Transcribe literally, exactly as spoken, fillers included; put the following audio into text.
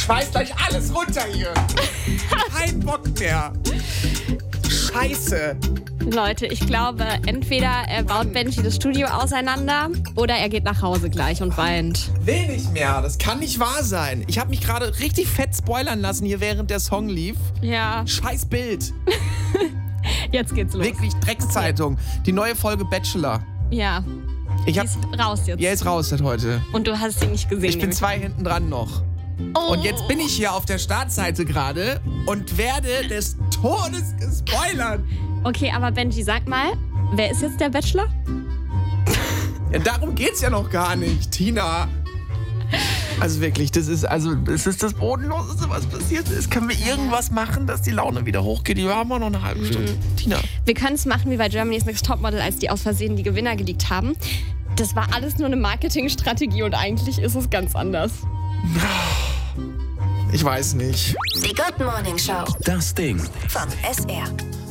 schmeiß gleich alles runter hier. Kein Bock mehr. Scheiße. Leute, ich glaube, entweder er baut Benji das Studio auseinander oder er geht nach Hause gleich und weint. Will nicht mehr. Das kann nicht wahr sein. Ich habe mich gerade richtig fett spoilern lassen hier, während der Song lief. Ja. Scheiß Bild. Jetzt geht's los. Wirklich Dreckszeitung. Die neue Folge Bachelor. Ja. Ich Die hab, ist raus jetzt. ja, ist raus seit heute. Und du hast sie nicht gesehen. Ich bin zwei hinten dran noch. Oh. Und jetzt bin ich hier auf der Startseite gerade und werde des Todes gespoilert. Okay, aber Benji, sag mal, wer ist jetzt der Bachelor? Ja, darum geht's ja noch gar nicht, Tina. Also wirklich, das ist also das ist das Bodenloseste, was passiert ist. Können wir irgendwas machen, dass die Laune wieder hochgeht? Wir haben noch eine halbe Stunde. Mhm. Tina. Wir können es machen wie bei Germany's Next Topmodel, als die aus Versehen die Gewinner geleakt haben. Das war alles nur eine Marketingstrategie und eigentlich ist es ganz anders. Ich weiß nicht. Die Good Morning Show. Das Ding. Vom S R.